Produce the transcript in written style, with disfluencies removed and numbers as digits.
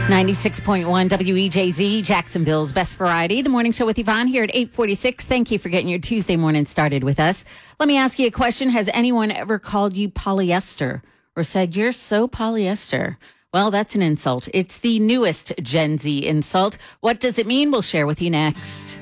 96.1 WEJZ, Jacksonville's best variety. The morning show with Yvonne here at 8:46. Thank you for getting your Tuesday morning started with us. Let me ask you a question. Has anyone ever called you polyester or said you're so polyester? Well, that's an insult. It's the newest Gen Z insult. What does it mean? We'll share with you next.